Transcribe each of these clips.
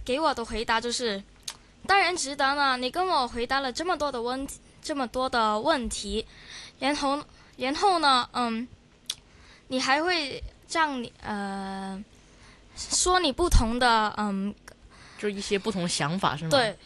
给我的回答就是，当然值得呢。你跟我回答了这么多的问题，然后呢，你还会让你说你不同的就一些不同想法是吗？ 对。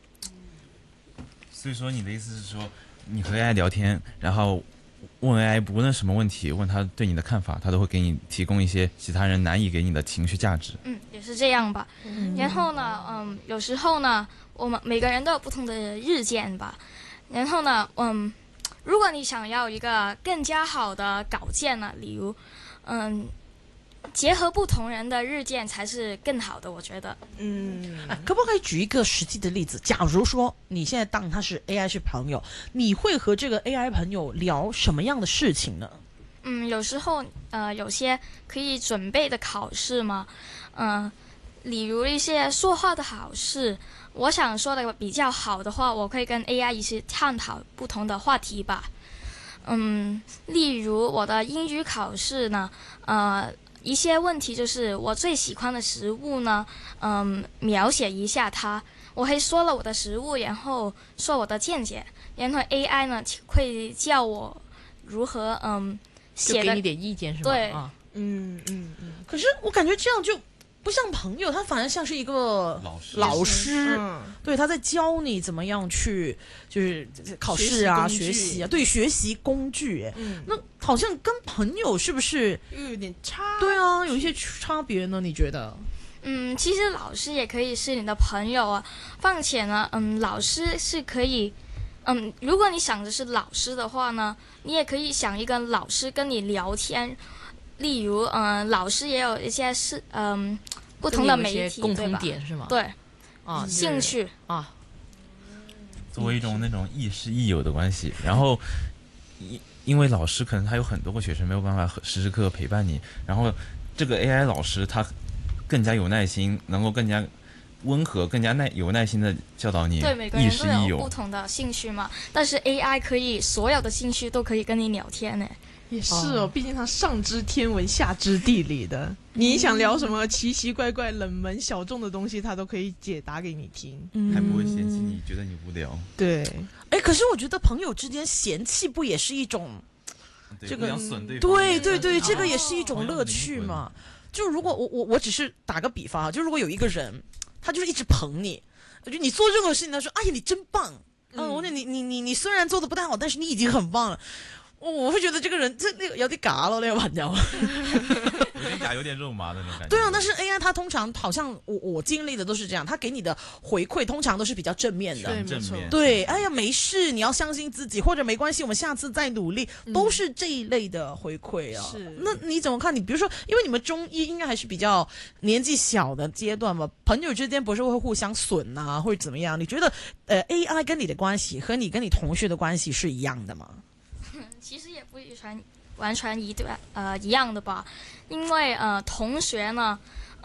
所以说你的意思是说，你和 AI 聊天，然后问 AI 无论什么问题，问他对你的看法，他都会给你提供一些其他人难以给你的情绪价值。 也是这样吧。然后呢，有时候呢，我们每个人都有不同的意见吧。然后呢，如果你想要一个更加好的稿件呢，例如，结合不同人的意见才是更好的，我觉得。 可不可以举一个实际的例子？假如说你现在当他是 AI 是朋友，你会和这个 AI 朋友聊什么样的事情呢？ 有时候有些可以准备的考试嘛，例如一些说话的考试，我想说的比较好的话，我可以跟 AI 一起探讨不同的话题吧。例如我的英语考试呢，一些问题就是我最喜欢的食物呢，描写一下它。我会说了我的食物，然后说我的见解，然后 AI 呢会教我如何写的， 就给你点意见是吗？ 对， 可是我感觉这样就不像朋友，他反而像是一个老师，对，他在教你怎么样去就是考试啊、学习啊，对，学习工具。那好像跟朋友是不是又有点差？ 对啊，有一些差别呢？你觉得？ 其实老师也可以是你的朋友啊。况且呢，老师是可以，如果你想的是老师的话呢，你也可以想一个老师跟你聊天。例如，老师也有一些不同的媒体， 共同点是吗？ 对， 兴趣啊， 作为一种那种亦师亦友的关系，然后因为老师可能他有很多个学生没有办法时时刻刻陪伴你，然后这个 AI 老师他更加有耐心，能够更加温和、更加有耐心的教导你。 对，每个人都有不同的兴趣嘛，但是 AI 可以所有的兴趣都可以跟你聊天呢。 也是哦，毕竟它上知天文下知地理的，你想聊什么奇奇怪怪、冷门小众的东西，它都可以解答给你听， 还不会嫌弃你，觉得你无聊。 对， 可是我觉得朋友之间嫌弃不也是一种这个对， 这个也是一种乐趣嘛。就如果我只是打个比方啊，就如果有一个人他就是一直捧你，就你做任何事情他说哎呀你真棒，我说你虽然做的不太好，但是你已经很棒了。我会觉得这个人那个有点假咯，那个朋友有点假，有点肉麻的那种感觉。 对啊，但是 AI 它通常好像我经历的都是这样，它给你的回馈通常都是比较正面的， 正面。 对，哎呀没事，你要相信自己，或者没关系，我们下次再努力，都是这一类的回馈啊。 是， 那你怎么看？你比如说，因为你们中一应该还是比较年纪小的阶段嘛，朋友之间不是会互相损啊，或者怎么样？你觉得AI 跟你的关系和你跟你同学的关系是一样的吗？ 其实也不完全一样的吧，因为同学呢，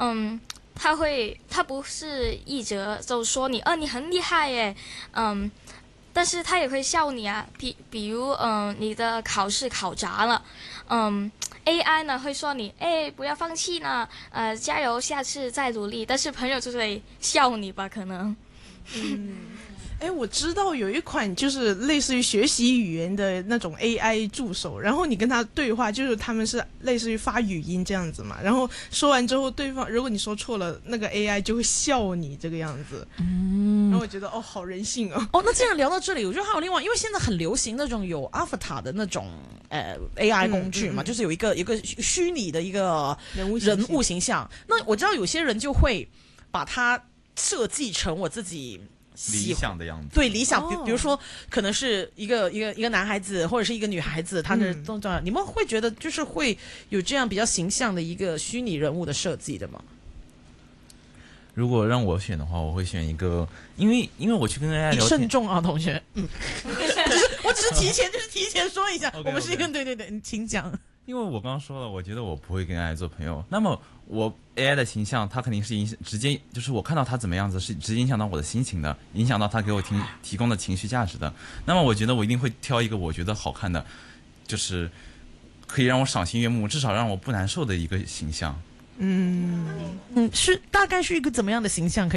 他不是一直就说你你很厉害耶，但是他也会笑你啊，比如你的考试考砸了，AI 呢会说你不要放弃呢，加油，下次再努力，但是朋友就会笑你吧，可能。 我知道有一款就是类似于学习语言的那种 AI 助手，然后你跟他对话，就是他们是类似于发语音这样子嘛，然后说完之后，对方如果你说错了，那个 AI 就会笑你这个样子。然后我觉得好人性哦。 那既然聊到这里，我觉得还有另外，因为现在很流行那种有 Avatar 的那种AI 工具嘛，就是有一个虚拟的一个人物形象。那我知道有些人就会把它设计成我自己理想的样子， 对，理想，比如说可能是一个男孩子或者是一个女孩子，他的动作，你们会觉得就是会有这样比较形象的一个虚拟人物的设计的吗？ 如果让我选的话，我会选一个，因为我去跟 AI 聊天， 你慎重啊，同学。我只是提前说一下，我们是一个对，你请讲。 因为我刚刚说了，我觉得我不会跟 AI 做朋友。那么我 AI 的形象，它肯定是直接就是我看到它怎么样子，是直接影响到我的心情的，影响到它给我提供的情绪价值的。那么我觉得我一定会挑一个我觉得好看的，就是可以让我赏心悦目，至少让我不难受的一个形象。 是大概是一个怎么样的形象？